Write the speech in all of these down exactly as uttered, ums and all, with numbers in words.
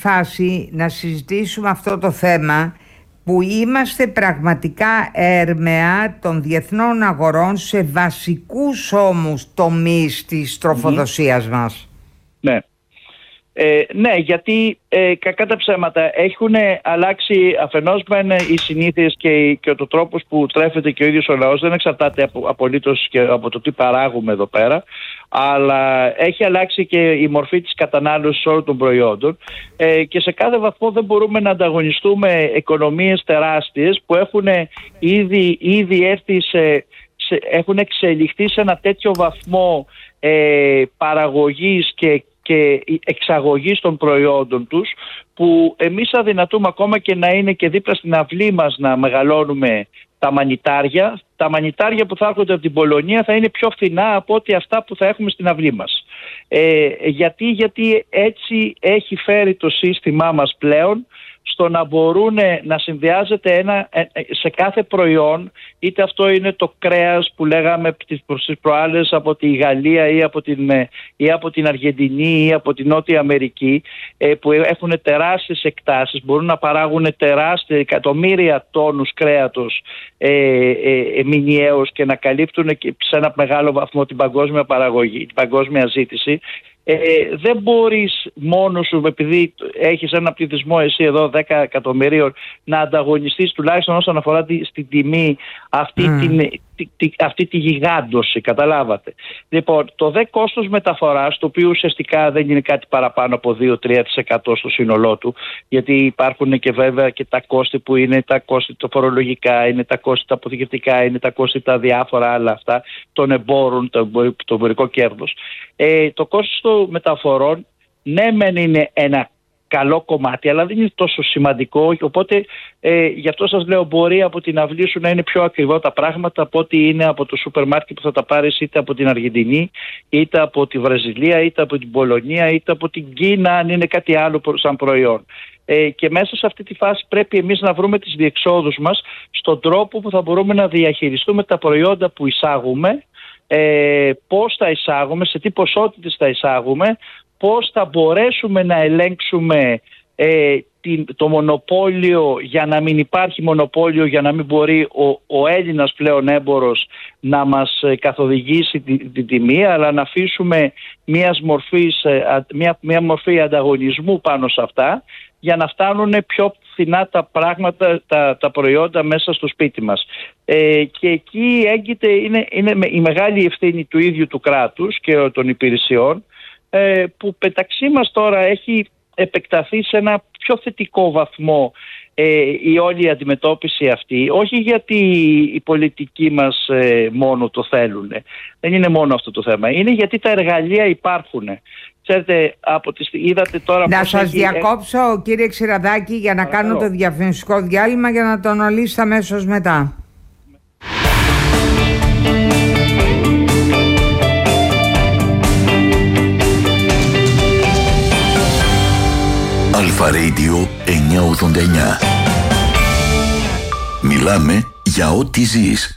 φάση να συζητήσουμε αυτό το θέμα που είμαστε πραγματικά έρμεα των διεθνών αγορών σε βασικούς όμως τομείς της τροφοδοσίας mm-hmm. μας. Ναι. Ε, ναι, γιατί ε, κακά τα ψέματα έχουν αλλάξει αφενός μεν οι συνήθειες και, και ο τρόπος που τρέφεται και ο ίδιος ο λαός. Δεν εξαρτάται απο, απολύτως και από το τι παράγουμε εδώ πέρα, αλλά έχει αλλάξει και η μορφή της κατανάλωσης όλων των προϊόντων ε, και σε κάθε βαθμό δεν μπορούμε να ανταγωνιστούμε οικονομίες τεράστιες που έχουν ήδη, ήδη έρθει σε, σε, έχουν εξελιχθεί σε ένα τέτοιο βαθμό ε, παραγωγής και και εξαγωγής των προϊόντων τους, που εμείς αδυνατούμε ακόμα και να είναι και δίπλα στην αυλή μας να μεγαλώνουμε τα μανιτάρια. Τα μανιτάρια που θα έρχονται από την Πολωνία θα είναι πιο φθηνά από ό,τι αυτά που θα έχουμε στην αυλή μας. Ε, γιατί, γιατί έτσι έχει φέρει το σύστημά μας πλέον στο να μπορούν να συνδυάζεται ένα, σε κάθε προϊόν, είτε αυτό είναι το κρέας που λέγαμε προς τις προάλλες από τη Γαλλία ή από την, ή από την Αργεντινή ή από την Νότια Αμερική, που έχουν τεράστιες εκτάσεις, μπορούν να παράγουν τεράστια εκατομμύρια τόνους κρέατος ε, ε, μηνιαίως και να καλύπτουν σε ένα μεγάλο βαθμό την παγκόσμια παραγωγή, την παγκόσμια ζήτηση. Ε, δεν μπορείς μόνος σου, επειδή έχεις ένα πληθυσμό εσύ εδώ δέκα εκατομμυρίων, να ανταγωνιστείς τουλάχιστον όσον αφορά τη, στην τιμή αυτή, mm. την, τη, τη, αυτή τη γιγάντωση, καταλάβατε. Λοιπόν, το δε κόστος μεταφοράς, το οποίο ουσιαστικά δεν είναι κάτι παραπάνω από δύο με τρία τοις εκατό στο σύνολό του, γιατί υπάρχουν και βέβαια και τα κόστη που είναι τα κόστη τα φορολογικά, είναι τα κόστη τα αποθηκευτικά, είναι τα κόστη τα διάφορα άλλα αυτά των εμπόρων, το, το εμπορικό κέρδος. Ε, το κόστος των μεταφορών ναι μεν είναι ένα καλό κομμάτι, αλλά δεν είναι τόσο σημαντικό, οπότε ε, γι' αυτό σας λέω, μπορεί από την αυλή σου να είναι πιο ακριβό τα πράγματα από ό,τι είναι από το σούπερ μάρκετ που θα τα πάρεις είτε από την Αργεντινή, είτε από τη Βραζιλία, είτε από την Πολωνία, είτε από την Κίνα, αν είναι κάτι άλλο σαν προϊόν. Ε, και μέσα σε αυτή τη φάση πρέπει εμείς να βρούμε τις διεξόδους μας στον τρόπο που θα μπορούμε να διαχειριστούμε τα προϊόντα που εισάγουμε, ε, πώς θα εισάγουμε, σε τι ποσότητες θα εισάγουμε, πώς θα μπορέσουμε να ελέγξουμε ε, την, το μονοπόλιο για να μην υπάρχει μονοπόλιο, για να μην μπορεί ο, ο Έλληνας πλέον έμπορος να μας ε, καθοδηγήσει την τη τιμή, αλλά να αφήσουμε μιας μορφής, ε, μια, μια μορφή ανταγωνισμού πάνω σε αυτά, για να φτάνουν πιο φθηνά τα πράγματα, τα, τα προϊόντα μέσα στο σπίτι μας. Ε, και εκεί έγκυται, είναι, είναι η μεγάλη ευθύνη του ίδιου του κράτους και των υπηρεσιών, ε, που μεταξύ μας τώρα έχει επεκταθεί σε ένα πιο θετικό βαθμό ε, η όλη αντιμετώπιση αυτή, όχι γιατί οι πολιτικοί μας ε, μόνο το θέλουν, δεν είναι μόνο αυτό το θέμα, είναι γιατί τα εργαλεία υπάρχουν. Ξέρετε, από τις, είδατε τώρα... Να σας έχει... διακόψω κύριε Ξηραδάκη για να κάνω το διαφημιστικό διάλειμμα για να το αναλύσετε αμέσως μετά. Αλφα Radio εννιακόσια ογδόντα εννιά. Μιλάμε για ό,τι ζεις.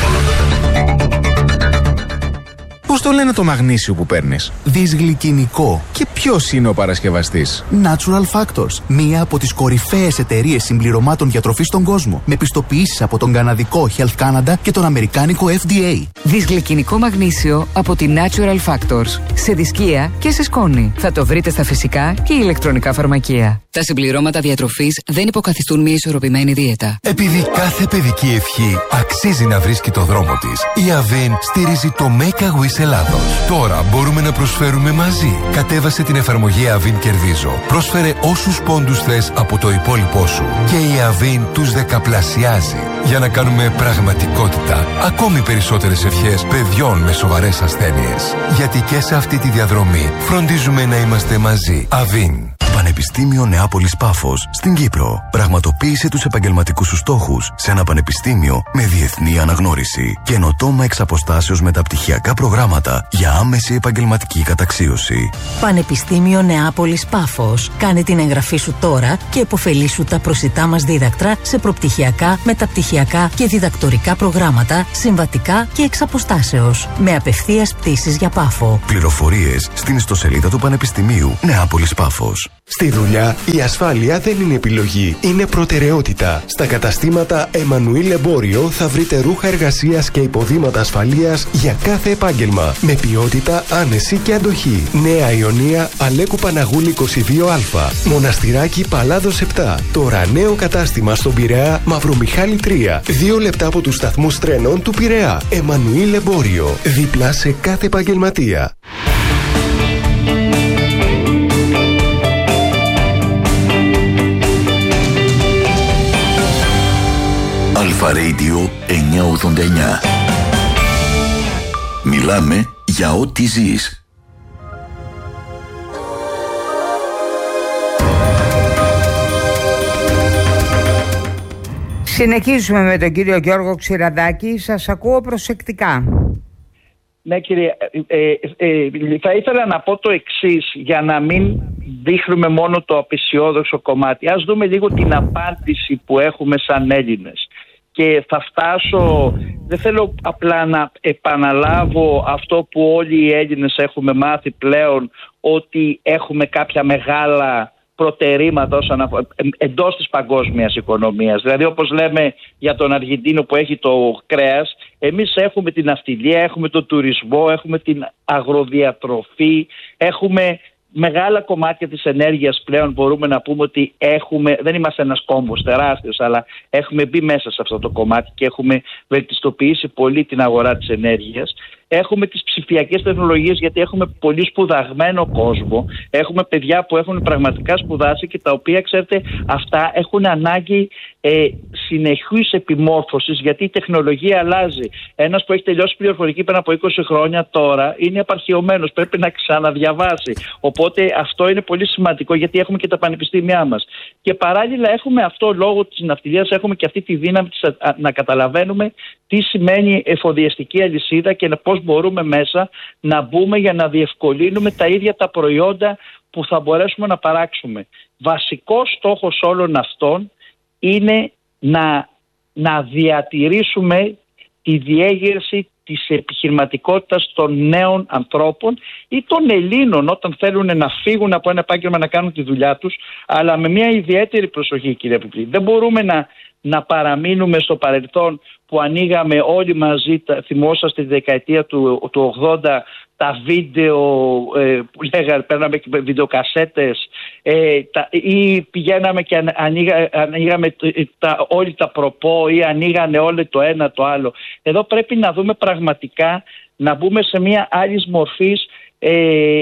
Πώς το λένε το μαγνήσιο που παίρνεις? Δυσγλυκινικό. Και ποιος είναι ο παρασκευαστής? Natural Factors. Μία από τις κορυφαίες εταιρείες συμπληρωμάτων διατροφής στον κόσμο. Με πιστοποιήσεις από τον καναδικό Health Canada και τον αμερικάνικο F D A. Δυσγλυκινικό μαγνήσιο από τη Natural Factors. Σε δισκία και σε σκόνη. Θα το βρείτε στα φυσικά και ηλεκτρονικά φαρμακεία. Τα συμπληρώματα διατροφής δεν υποκαθιστούν μια ισορροπημένη δίαιτα. Επειδή κάθε παιδική ευχή αξίζει να βρίσκει το δρόμο της, η Avin στηρίζει το Make a Wish Ελλάδος. Τώρα μπορούμε να προσφέρουμε μαζί. Κατέβασε την εφαρμογή Avin Κερδίζω. Πρόσφερε όσους πόντους θες από το υπόλοιπό σου. Και η Avin τους δεκαπλασιάζει. Για να κάνουμε πραγματικότητα ακόμη περισσότερες ευχές παιδιών με σοβαρές ασθένειες. Γιατί και σε αυτή τη διαδρομή φροντίζουμε να είμαστε μαζί. Avin. Πανεπιστήμιο Νεάπολης Πάφος στην Κύπρο. Πραγματοποίησε τους επαγγελματικούς σου στόχους σε ένα πανεπιστήμιο με διεθνή αναγνώριση. Καινοτόμα εξ αποστάσεως μεταπτυχιακά προγράμματα για άμεση επαγγελματική καταξίωση. Πανεπιστήμιο Νεάπολης Πάφος. Κάνε την εγγραφή σου τώρα και επωφελήσου τα προσιτά μας δίδακτρα σε προπτυχιακά, μεταπτυχιακά και διδακτορικά προγράμματα, συμβατικά και εξ αποστάσεως. Με απευθείας πτήσεις για Πάφο. Πληροφορίες στην ιστοσελίδα του Πανεπιστημίου Νεάπολης Πάφος. Στη δουλειά, η ασφάλεια δεν είναι επιλογή, είναι προτεραιότητα. Στα καταστήματα Εμμανουήλ Εμπόριο θα βρείτε ρούχα εργασίας και υποδήματα ασφαλείας για κάθε επάγγελμα. Με ποιότητα, άνεση και αντοχή. Νέα Ιωνία, Αλέκου Παναγούλη είκοσι δύο Α. Μοναστηράκι Παλάδος επτά. Τώρα νέο κατάστημα στον Πειραιά, Μαυρομιχάλη τρία. Δύο λεπτά από τους σταθμούς τρένων του Πειραιά. Εμμανουήλ Εμπόριο. Δίπλα σε κάθε επαγγελματία. Αλφα Radio εννιακόσια ογδόντα εννιά. Μιλάμε για ό,τι ζεις. Συνεχίζουμε με τον κύριο Γιώργο Ξηραντάκη. Σας ακούω προσεκτικά. Ναι, κύριε, ε, ε, ε, θα ήθελα να πω το εξής, για να μην δείχνουμε μόνο το απεσιόδοξο κομμάτι. Ας δούμε λίγο την απάντηση που έχουμε σαν Έλληνες. Και θα φτάσω, δεν θέλω απλά να επαναλάβω αυτό που όλοι οι Έλληνες έχουμε μάθει πλέον, ότι έχουμε κάποια μεγάλα προτερήματα εντός της παγκόσμιας οικονομίας. Δηλαδή, όπως λέμε για τον Αργεντίνο που έχει το κρέας, εμείς έχουμε την ναυτιλία, έχουμε τον τουρισμό, έχουμε την αγροδιατροφή, έχουμε μεγάλα κομμάτια της ενέργειας πλέον. Μπορούμε να πούμε ότι έχουμε, δεν είμαστε ένας κόμβος τεράστιος, αλλά έχουμε μπει μέσα σε αυτό το κομμάτι και έχουμε βελτιστοποιήσει πολύ την αγορά της ενέργειας. Έχουμε τις ψηφιακές τεχνολογίες, γιατί έχουμε πολύ σπουδαγμένο κόσμο. Έχουμε παιδιά που έχουν πραγματικά σπουδάσει και τα οποία, ξέρετε, αυτά έχουν ανάγκη ε, συνεχούς επιμόρφωσης, γιατί η τεχνολογία αλλάζει. Ένας που έχει τελειώσει πληροφορική πριν από είκοσι χρόνια τώρα είναι απαρχαιωμένος, πρέπει να ξαναδιαβάσει. Οπότε αυτό είναι πολύ σημαντικό, γιατί έχουμε και τα πανεπιστήμια μας. Και παράλληλα έχουμε αυτό, λόγω της ναυτιλίας, έχουμε και αυτή τη δύναμη της, α, να καταλαβαίνουμε τι σημαίνει εφοδιαστική αλυσίδα και πώς μπορούμε μέσα να μπούμε για να διευκολύνουμε τα ίδια τα προϊόντα που θα μπορέσουμε να παράξουμε. Βασικός στόχος όλων αυτών είναι να, να διατηρήσουμε τη διέγερση της επιχειρηματικότητας των νέων ανθρώπων ή των Ελλήνων όταν θέλουν να φύγουν από ένα επάγγελμα να κάνουν τη δουλειά τους, αλλά με μια ιδιαίτερη προσοχή, κύριε Πιπλή. Δεν μπορούμε να, να παραμείνουμε στο παρελθόν που ανοίγαμε όλοι μαζί, θυμόσαστε τη δεκαετία του, του ογδόντα, τα βίντεο ε, που λέγανε, παίρναμε και βιντεοκασέτες ε, τα, ή πηγαίναμε και ανοίγα, ανοίγαμε τα, όλοι τα προπό ή ανοίγανε όλο το ένα το άλλο. Εδώ πρέπει να δούμε πραγματικά, να μπούμε σε μια άλλη μορφής ε,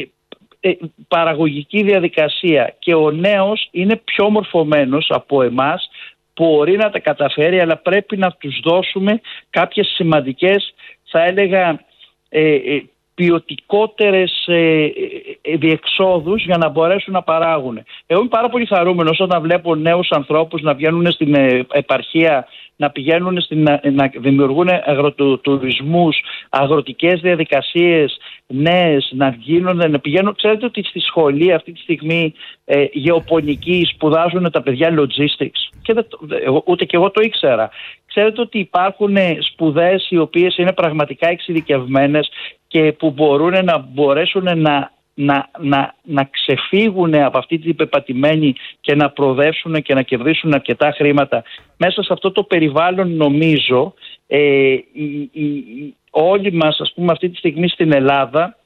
ε, παραγωγική διαδικασία, και ο νέος είναι πιο μορφωμένος από εμάς, μπορεί να τα καταφέρει, αλλά πρέπει να τους δώσουμε κάποιες σημαντικές, θα έλεγα, ε, ε, ποιοτικότερες ε, ε, διεξόδους για να μπορέσουν να παράγουν. Εγώ είμαι πάρα πολύ χαρούμενος όταν βλέπω νέους ανθρώπους να βγαίνουν στην ε, επαρχία, να πηγαίνουν στην, να, να δημιουργούν αγροτουρισμούς, αγροτικές διαδικασίες νέες, να γίνουν, να πηγαίνουν. Ξέρετε ότι στη σχολή αυτή τη στιγμή ε, γεωπονική σπουδάζουν τα παιδιά logistics, και δεν, ούτε και εγώ το ήξερα. Ξέρετε ότι υπάρχουν σπουδές οι οποίες είναι πραγματικά εξειδικευμένες και που μπορούν να μπορέσουν να, να, να, να ξεφύγουν από αυτή την πεπατημένη και να προοδεύσουν και να κερδίσουν αρκετά χρήματα. Μέσα σε αυτό το περιβάλλον, νομίζω, ε, οι, οι, όλοι μας, ας πούμε, αυτή τη στιγμή στην Ελλάδα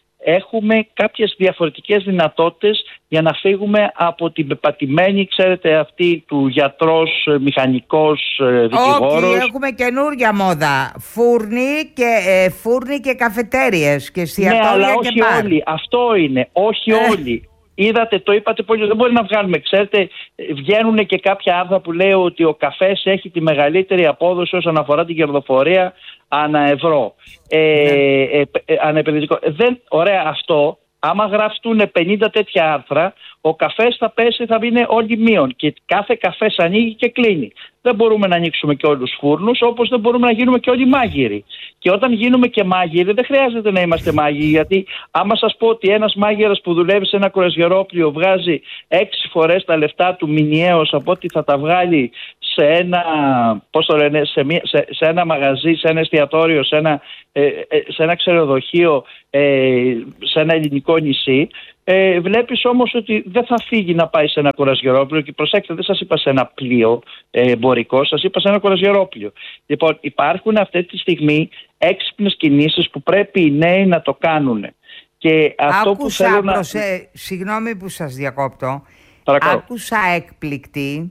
έχουμε κάποιες διαφορετικές δυνατότητες για να φύγουμε από την πεπατημένη, ξέρετε, αυτή του γιατρός, μηχανικός, δικηγόρος. Όχι, έχουμε καινούργια μόδα. Φούρνοι και, ε, φούρνοι και καφετέριες και εστιατόρια, ναι, αλλά και όχι μπαρ. όλοι. Αυτό είναι. Όχι ε. όλοι. Είδατε, το είπατε πολύ, δεν μπορεί να βγάλουμε. Ξέρετε, βγαίνουν και κάποια άρθρα που λέει ότι ο καφές έχει τη μεγαλύτερη απόδοση όσον αφορά την κερδοφορία ανά ευρώ. Ε, ναι. ε, ε, ανεπενδυτικό. Δεν, ωραία αυτό. Άμα γραφτούν πενήντα τέτοια άρθρα, ο καφές θα πέσει, θα βγει όλοι μείον. Και κάθε καφές ανοίγει και κλείνει. Δεν μπορούμε να ανοίξουμε και όλους τους φούρνους, όπως δεν μπορούμε να γίνουμε και όλοι μάγειροι. Και όταν γίνουμε και μάγειροι, δεν χρειάζεται να είμαστε μάγειροι. Γιατί άμα σας πω ότι ένας μάγειρας που δουλεύει σε ένα κρουαζιερόπλοιο βγάζει έξι φορές τα λεφτά του μηνιαίως από ό,τι θα τα βγάλει σε ένα, πώς το λένε, σε, μια, σε, σε ένα μαγαζί, σε ένα εστιατόριο, σε ένα, ε, σε ένα ξενοδοχείο, ε, σε ένα ελληνικό νησί, Ε, βλέπεις όμως ότι δεν θα φύγει να πάει σε ένα κουρασγερόπλιο. Και προσέξτε, δεν σας είπα σε ένα πλοίο ε, εμπορικό, σας είπα σε ένα κουρασγερόπλιο. Λοιπόν, υπάρχουν αυτή τη στιγμή έξυπνες κινήσεις που πρέπει οι νέοι να το κάνουν. Και αυτό άκουσα, που θέλω να... προσε... συγγνώμη που σας διακόπτω. Παρακαλώ. Άκουσα έκπληκτη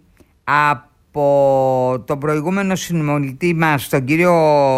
από τον προηγούμενο συνομιλητή μας, τον κύριο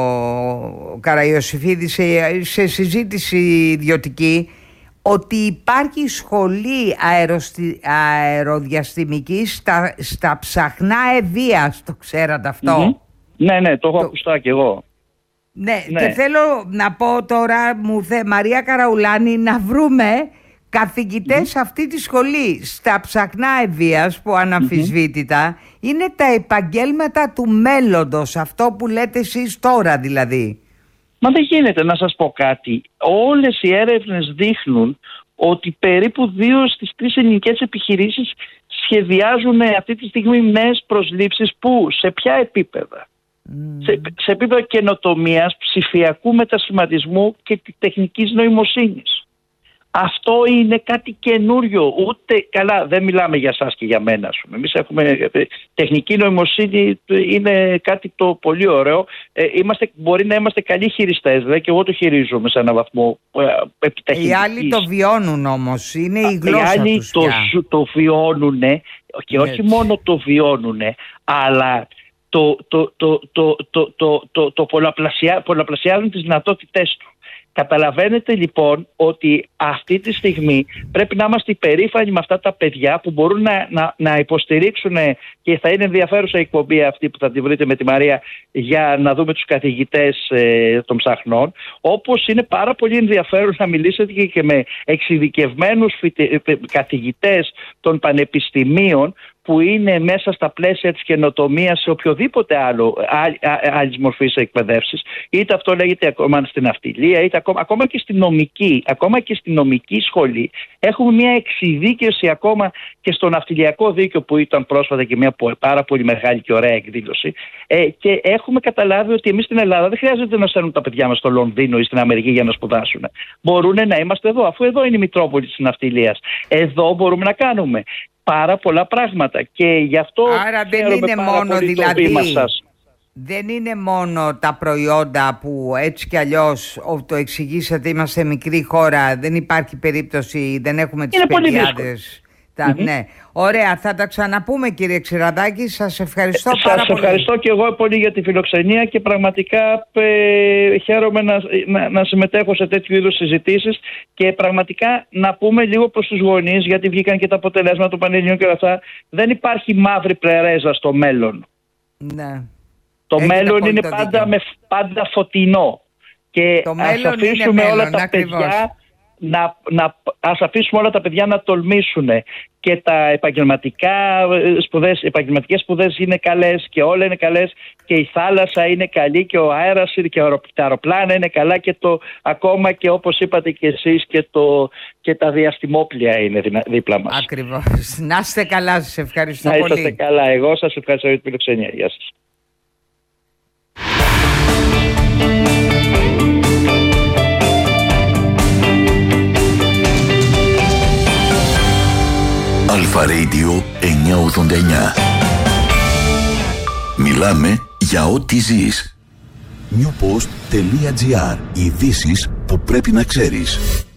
Καραϊωσήφιδη, σε, σε συζήτηση ιδιωτική, ότι υπάρχει σχολή αεροστι... αεροδιαστημική στα, στα Ψαχνά Ευβοίας. Το ξέρατε αυτό? Mm-hmm. Ναι, ναι, το έχω το... ακουστά κι εγώ. Ναι, ναι, και θέλω να πω τώρα, μου θε, Μαρία Καραουλάνη, να βρούμε καθηγητές mm-hmm. αυτή τη σχολή στα Ψαχνά Ευβοίας, που αναμφισβήτητα mm-hmm. είναι τα επαγγέλματα του μέλλοντος, αυτό που λέτε εσείς τώρα δηλαδή. Μα δεν γίνεται, να σας πω κάτι. Όλες οι έρευνες δείχνουν ότι περίπου δύο στις τρεις ελληνικές επιχειρήσεις σχεδιάζουν αυτή τη στιγμή νέες προσλήψεις. Πού, σε ποια επίπεδα? Mm. Σε, σε επίπεδο καινοτομίας, ψηφιακού μετασχηματισμού και τεχνικής νοημοσύνης. Αυτό είναι κάτι καινούριο. Ούτε καλά, δεν μιλάμε για εσάς και για μένα. Εμείς έχουμε τεχνική νοημοσύνη, είναι κάτι το πολύ ωραίο. Ε, είμαστε, μπορεί να είμαστε καλοί χειριστές, δηλαδή, και εγώ το χειρίζομαι σε έναν βαθμό ε, επιταχυντικής. Οι άλλοι το βιώνουν όμως, είναι η γλώσσα Οι άλλοι τους το, το βιώνουν και όχι έτσι. μόνο το βιώνουν, αλλά το, το, το, το, το, το, το, το πολλαπλασιά, πολλαπλασιάζουν τις δυνατότητές του. Καταλαβαίνετε λοιπόν ότι αυτή τη στιγμή πρέπει να είμαστε υπερήφανοι με αυτά τα παιδιά που μπορούν να, να, να υποστηρίξουν, και θα είναι ενδιαφέρουσα η εκπομπή αυτή που θα τη βρείτε με τη Μαρία για να δούμε τους καθηγητές ε, των Ψαχνών, όπως είναι πάρα πολύ ενδιαφέρον να μιλήσετε και, και με εξειδικευμένους φοιτε, καθηγητές των πανεπιστημίων που είναι μέσα στα πλαίσια της καινοτομίας σε οποιοδήποτε άλλο άλλη μορφή εκπαιδεύσεις, είτε αυτό λέγεται ακόμα στην ναυτιλία, είτε ακόμα, ακόμα και στην νομική, ακόμα και στη νομική σχολή. Έχουμε μια εξειδίκευση ακόμα και στο ναυτιλιακό δίκαιο που ήταν πρόσφατα και μια πάρα πολύ μεγάλη και ωραία εκδήλωση. Ε, και έχουμε καταλάβει ότι εμείς στην Ελλάδα δεν χρειάζεται να στέλνουν τα παιδιά μας στο Λονδίνο ή στην Αμερική για να σπουδάσουν. Μπορούν να είμαστε εδώ, αφού εδώ είναι η Μητρόπολη της ναυτιλίας. Εδώ μπορούμε να κάνουμε πάρα πολλά πράγματα και γι' αυτό άρα δεν είναι μόνο δηλαδή δεν είναι μόνο τα προϊόντα που έτσι κι αλλιώς το εξηγήσατε, είμαστε μικρή χώρα, δεν υπάρχει περίπτωση, δεν έχουμε τις παιδιάδες. Τα, mm-hmm. Ναι. Ωραία, θα τα ξαναπούμε κύριε Ξηραδάκη, σας ευχαριστώ ε, πάρα σας πολύ. Σας ευχαριστώ και εγώ πολύ για τη φιλοξενία και πραγματικά ε, χαίρομαι να, να, να συμμετέχω σε τέτοιου είδους συζητήσεις και πραγματικά να πούμε λίγο προς τους γονείς, γιατί βγήκαν και τα αποτελέσματα των Πανελληνίων και όλα αυτά. Δεν υπάρχει μαύρη πρερέζα στο μέλλον. Ναι. Το Έχετε μέλλον είναι πάντα, με, πάντα φωτεινό και το ας αφήσουμε μέλλον, όλα τα ακριβώς. παιδιά Να, να, ας αφήσουμε όλα τα παιδιά να τολμήσουν και τα επαγγελματικά σπουδές, επαγγελματικές σπουδές είναι καλές και όλα είναι καλές και η θάλασσα είναι καλή και ο αέρας και τα αεροπλάνα είναι καλά και το, ακόμα και όπως είπατε και εσείς και, το, και τα διαστημόπλια είναι δίπλα μας. Ακριβώς. Να είστε καλά, σας ευχαριστώ να πολύ. Να είστε καλά, εγώ σας ευχαριστώ για την φιλοξενία. Γεια σας. Αλφα Radio εννιακόσια ογδόντα εννιά. Μιλάμε για ό,τι ζεις. newpost.gr. Ειδήσεις που πρέπει να ξέρεις.